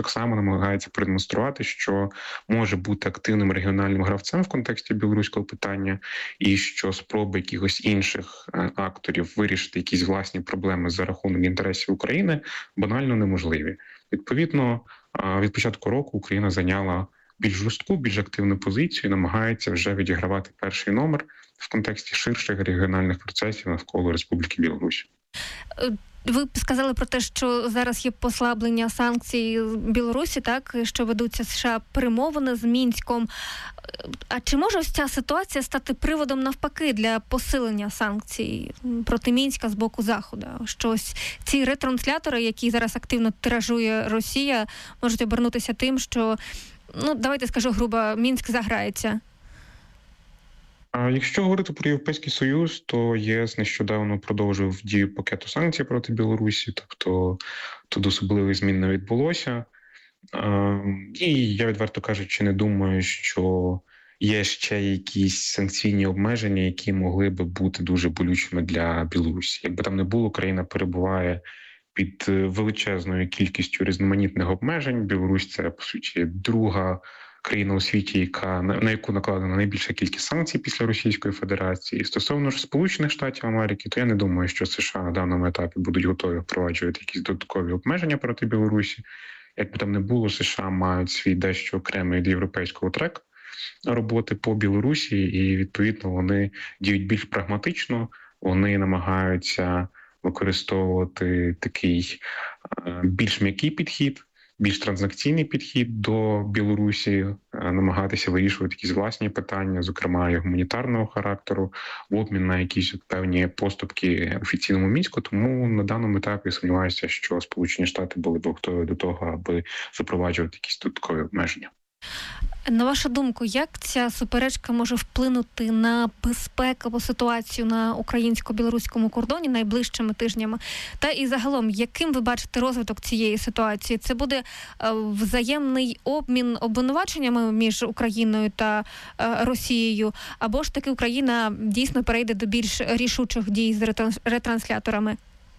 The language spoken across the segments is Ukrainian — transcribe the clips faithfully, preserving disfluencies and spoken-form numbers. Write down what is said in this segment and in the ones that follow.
так само намагається продемонструвати, що може бути активним регіональним гравцем в контексті білоруського питання, і що спроби якихось інших акторів вирішити якісь власні проблеми за рахунок інтересів України банально неможливі. Відповідно, від початку року Україна зайняла більш жорстку, більш активну позицію, намагається вже відігравати перший номер в контексті ширших регіональних процесів навколо Республіки Білорусь. Ви сказали про те, що зараз є послаблення санкцій Білорусі, так, що ведуться США перемовини з Мінськом. А чи може ось ця ситуація стати приводом навпаки для посилення санкцій проти Мінська з боку Заходу? Що ось ці ретранслятори, які зараз активно тиражує Росія, можуть обернутися тим, що, ну, давайте скажу грубо, Мінськ заграється? А якщо говорити про Європейський Союз, то ЄС нещодавно продовжив дію пакету санкцій проти Білорусі, тобто тут особливих змін не відбулося. І я, відверто кажучи, не думаю, що є ще якісь санкційні обмеження, які могли би бути дуже болючими для Білорусі. Якби там не було, країна перебуває під величезною кількістю різноманітних обмежень. Білорусь – це, по суті, друга країна у світі, яка на яку накладена найбільша кількість санкцій після Російської Федерації. Стосовно ж Сполучених Штатів Америки, то я не думаю, що США на даному етапі будуть готові впроваджувати якісь додаткові обмеження проти Білорусі. Як би там не було, США мають свій дещо окремий від європейського трек роботи по Білорусі, і відповідно вони діють більш прагматично, вони намагаються використовувати такий більш м'який підхід, більш транзакційний підхід до Білорусі, намагатися вирішувати якісь власні питання, зокрема і гуманітарного характеру, в обмін на якісь певні поступки офіційному Мінську. Тому на даному етапі сумніваюся, що Сполучені Штати були б готові до того, аби запроваджувати якісь додаткові обмеження. На вашу думку, як ця суперечка може вплинути на безпекову ситуацію на українсько-білоруському кордоні найближчими тижнями? Та і загалом, яким ви бачите розвиток цієї ситуації? Це буде е, взаємний обмін обвинуваченнями між Україною та е, Росією? Або ж таки Україна дійсно перейде до більш рішучих дій з ретрансляторами?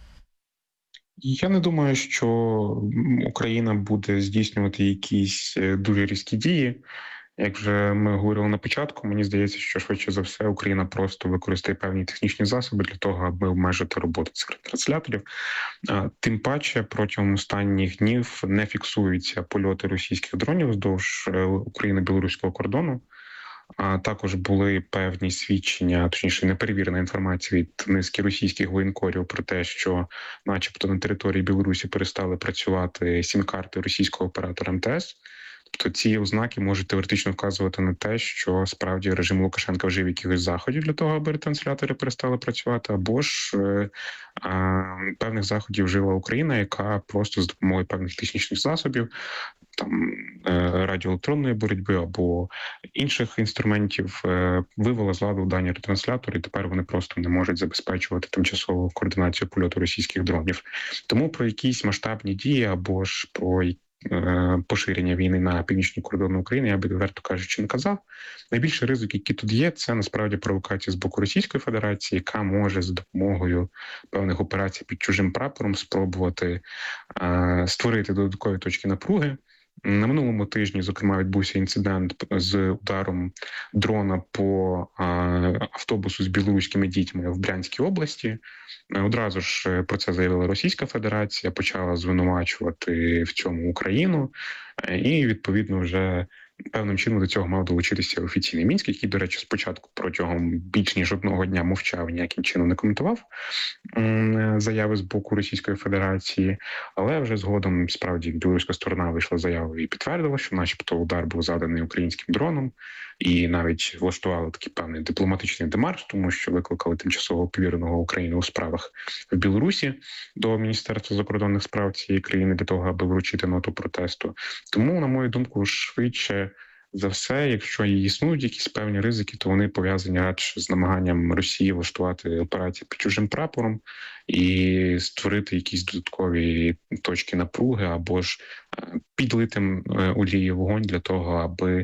Я не думаю, що Україна буде здійснювати якісь дуже різкі дії. Як вже ми говорили на початку, мені здається, що швидше за все Україна просто використає певні технічні засоби для того, аби обмежити роботу цих ретрансляторів. Тим паче, протягом останніх днів не фіксуються польоти російських дронів вздовж України-білоруського кордону. А також були певні свідчення, точніше неперевірена інформація від низки російських воєнкорів про те, що начебто на території Білорусі перестали працювати сім-карти російського оператора ем те ес. Тобто ці ознаки можуть теоретично вказувати на те, що справді режим Лукашенка вжив якихось заходів для того, аби ретранслятори перестали працювати, або ж е, е, певних заходів вжила Україна, яка просто з допомогою певних технічних засобів, там радіоелектронної боротьби або інших інструментів вивела з ладу дані ретранслятори, і тепер вони просто не можуть забезпечувати тимчасову координацію польоту російських дронів. Тому про якісь масштабні дії або ж про поширення війни на північні кордони України, я би, відверто кажучи, не казав. Найбільший ризик, який тут є, це насправді провокація з боку Російської Федерації, яка може за допомогою певних операцій під чужим прапором спробувати е, створити додаткові точки напруги. На минулому тижні, зокрема, відбувся інцидент з ударом дрона по а, автобусу з білоруськими дітьми в Брянській області. Одразу ж про це заявила Російська Федерація, почала звинувачувати в цьому Україну і, відповідно, вже певним чином до цього мав долучитися офіційний Мінськ, який, до речі, спочатку протягом більш ніж одного дня мовчав, ніяким чином не коментував заяви з боку Російської Федерації, але вже згодом, справді, білоруська сторона вийшла заявою і підтвердила, що начебто удар був заданий українським дроном, і навіть влаштували такий певний дипломатичний демарш, тому що викликали тимчасово повіреного України у справах в Білорусі до Міністерства закордонних справ цієї країни для того, аби вручити ноту протесту. Тому, на мою думку, швидше за все, якщо і існують якісь певні ризики, то вони пов'язані радше з намаганням Росії влаштувати операції під чужим прапором і створити якісь додаткові точки напруги або ж підлити олії в вогонь для того, аби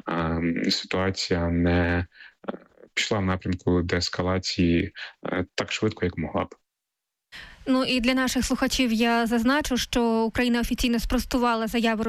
ситуація не пішла в напрямку деескалації так швидко, як могла б. Ну і для наших слухачів я зазначу, що Україна офіційно спростувала заяви